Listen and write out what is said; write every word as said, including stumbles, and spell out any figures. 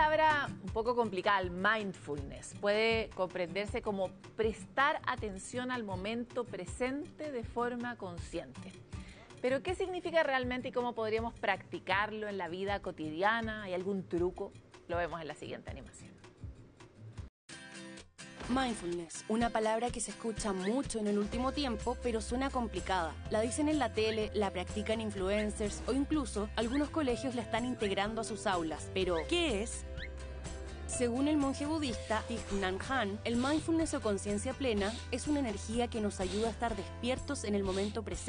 palabra un poco complicada, el mindfulness. Puede comprenderse como prestar atención al momento presente de forma consciente. Pero, ¿qué significa realmente y cómo podríamos practicarlo en la vida cotidiana? ¿Hay algún truco? Lo vemos en la siguiente animación. Mindfulness, una palabra que se escucha mucho en el último tiempo, pero suena complicada. La dicen en la tele, la practican influencers o incluso algunos colegios la están integrando a sus aulas. Pero, ¿qué es? Según el monje budista Thich Nhat Hanh, el mindfulness o conciencia plena es una energía que nos ayuda a estar despiertos en el momento presente.